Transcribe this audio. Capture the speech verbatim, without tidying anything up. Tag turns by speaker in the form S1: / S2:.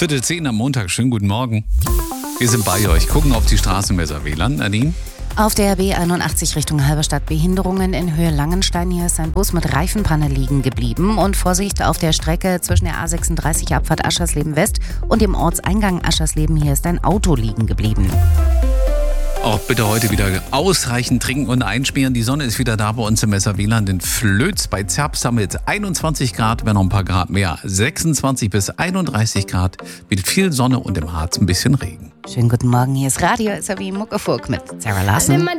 S1: Viertel zehn am Montag, schönen guten Morgen. Wir sind bei euch, gucken auf die Straße im W L A N. Nadine?
S2: Auf der B einundachtzig Richtung Halberstadt Behinderungen in Höhe Langenstein. Hier ist ein Bus mit Reifenpanne liegen geblieben. Und Vorsicht auf der Strecke zwischen der A sechsunddreißig Abfahrt Aschersleben West und dem Ortseingang Aschersleben. Hier ist ein Auto liegen geblieben.
S1: Auch bitte heute wieder ausreichend trinken und einschmieren. Die Sonne ist wieder da bei uns im W L A N. In Flöz bei Zerbst haben wir jetzt einundzwanzig Grad, wenn noch ein paar Grad mehr. sechsundzwanzig bis einunddreißig Grad mit viel Sonne und im Harz ein bisschen Regen.
S2: Schönen guten Morgen, hier ist Radio S R W Muckefuck mit Sarah Larsen.